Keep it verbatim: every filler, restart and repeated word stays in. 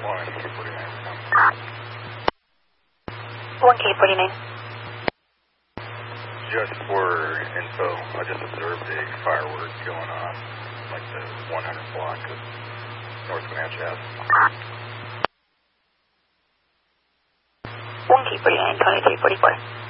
one K forty-nine. one K forty-nine. Just for info, I just observed a firework going off, like the one hundred block of North Comanche Ave. one K forty-nine, twenty-three forty-four.